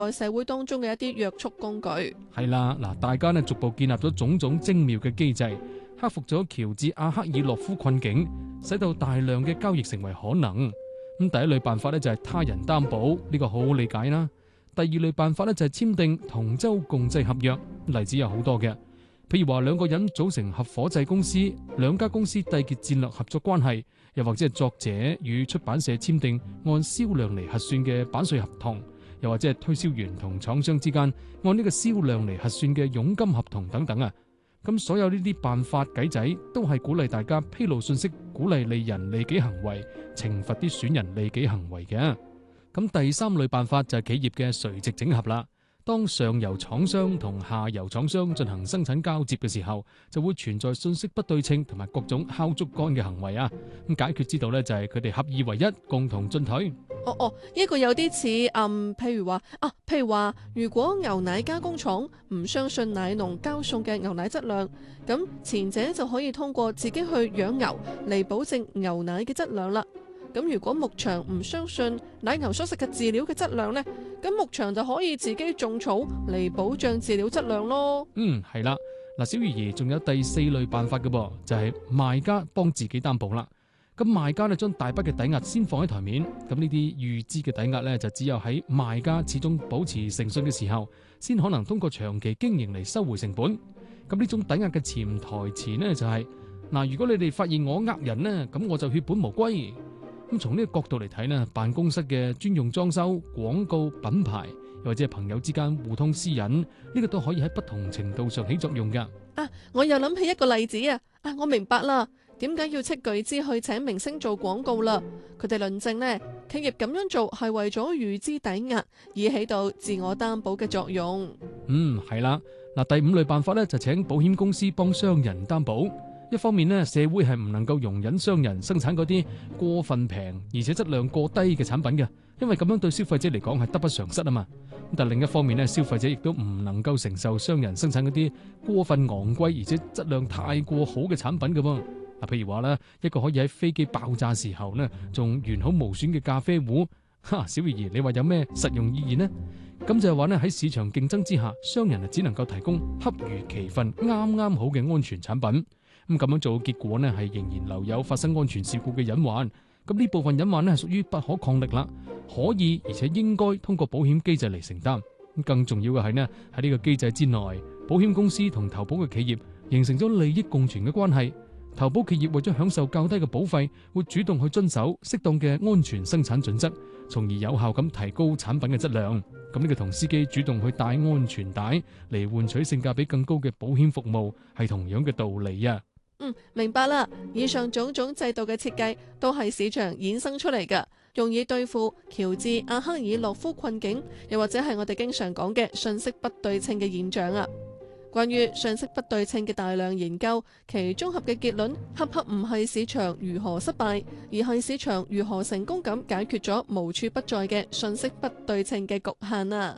在社會當中嘅一啲約束工具。 係啦，嗱，大家呢逐步建立咗種種精妙嘅機制，克服咗喬治阿克爾洛夫困境，使到大量嘅交易成為可能。咁第一類辦法呢，就係他人擔保，呢個好好理解啦。第二類辦法呢，就係簽訂同舟共濟合約，例子有好多嘅。譬如話兩個人組成合夥制公司，兩家公司締結戰略合作關係，又或者係作者與出版社簽訂按銷量嚟核算嘅版稅合同，又或者係推銷員同廠商之間按呢個銷量嚟核算嘅佣金合同等等啊。咁所有呢啲辦法計仔都係鼓勵大家披露信息，鼓勵利人利己行為，懲罰啲損人利己行為嘅。咁第三類辦法就係企業嘅垂直整合啦。當上游廠商同下游廠商進行生產交接嘅時候，就會存在信息不對稱同埋各種敲竹竿嘅行為啊。咁解決之道呢，就係佢哋合二為一，共同進退。 呢個有啲似譬如話，如果牛奶加工廠唔相信奶農交送嘅牛奶質量，咁前者就可以通過自己去養牛嚟保證牛奶嘅質量啦。咁如果牧場唔相信奶牛所食嘅飼料嘅質量呢，咁牧場就可以自己種草嚟保障飼料質量咯。 係啦，嗱，小魚兒仲有第四類辦法嘅噃，就係賣家幫自己擔保啦。咁賣家呢，將大筆嘅抵押先放喺台面，咁呢啲預支嘅抵押呢，就只有喺賣家始終保持誠信嘅時候，先可能通過長期經營嚟收回成本。咁呢種抵押嘅潛台詞呢，就係嗱，如果你哋發現我呃人呢，咁我就血本無歸。咁從呢個角度嚟睇呢，辦公室嘅專用裝修、廣告、品牌，又或者係朋友之間互通私隱，呢個都可以喺不同程度上起作用㗎。 我又諗起一個例子我明白啦，點解要斥巨資去請明星做廣告啦？佢哋論證呢，企業咁樣做係為咗預支抵押，以起到自我擔保嘅作用。 係啦，嗱，第五類辦法呢，就請保險公司幫商人擔保。一方面呢，社會係唔能夠容忍商人生產嗰啲過分平而且質量過低嘅產品嘅，因為咁樣對消費者嚟講係得不償失啊嘛。但另一方面呢，消費者亦都唔能夠承受商人生產嗰啲過分昂貴而且質量太過好嘅產品嘅喎。譬如話咧，一個可以喺飛機爆炸時候呢仲完好無損嘅咖啡壺，小魚兒，你話有咩實用意義呢？咁就係話呢，喺市場競爭之下，商人只能夠提供恰如其分、啱啱好嘅安全產品。咁樣做嘅結果呢，係仍然留有發生安全事故嘅隱患。咁呢部分隱患呢，係屬於不可抗力啦，可以而且應該通過保險機制嚟承擔。更重要嘅係呢，喺呢個機制之內，保險公司同投保嘅企業形成咗利益共存嘅關係。投保企業為咗享受較低嘅保費，會主動去遵守適當嘅安全生產準則，從而有效咁提高產品嘅質量。咁呢個同司機主動去帶安全帶嚟換取性價比更高嘅保險服務，係同樣嘅道理啊。 明白啦。以上種種制度嘅設計都係市場衍生出嚟㗎，用以對付喬治阿克爾洛夫困境，又或者係我哋經常講嘅信息不對稱嘅現象啊。關於信息不對稱嘅大量研究，其綜合嘅結論恰恰唔係市場如何失敗，而係市場如何成功咁解決咗無處不在嘅信息不對稱嘅局限啊。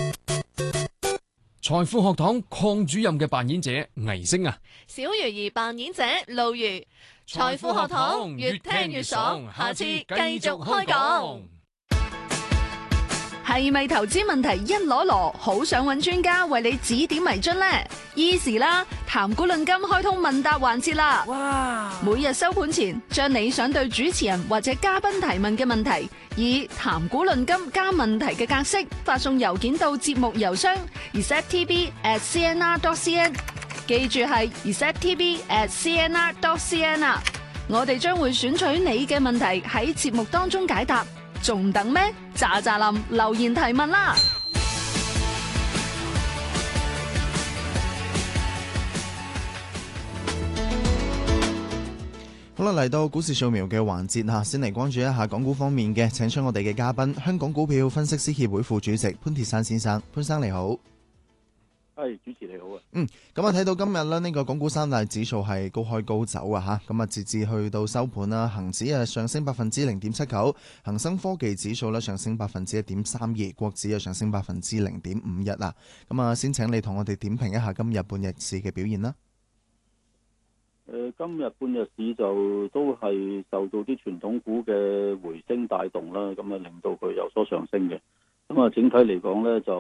財富學堂鄺主任嘅扮演者倪星啊， 小魚兒扮演者露如。財富學堂越聽越爽，下次繼續開講。 係咪投資問題一籮籮，好想揾專家為你指點迷津呢？Easy 啦，談股論金開通問答環節啦！哇！每日收盤前，將你想對主持人或者嘉賓提問嘅問題，以談股論金加問題嘅格式發送郵件到節目郵箱 receptv@cnr.cn， 記住係 receptv@cnr.cn 啊！我哋將會選取你嘅問題喺節目當中解答。仲等咩？喳喳林留言提問啦！ 好啦，嚟到股市掃描嘅環節吓，先嚟關注一下港股方面嘅，請出我哋嘅嘉賓，香港股票分析師協會副主席潘鐵珊先生。潘生你好。 係，主持你好啊。 咁啊睇到今日咧，呢個港股三大指數係高開高走啊吓，咁啊截至去到收盤啦，恒指啊上升0.79%，恒生科技指數咧上升1.32%，國指啊上升0.51%啦。咁啊，先請你同我哋點評一下今日半日市嘅表現啦。 今日半日市就都係受到啲傳統股嘅回升帶動啦，咁啊令到佢有所上升嘅。 咁啊，整體嚟講咧就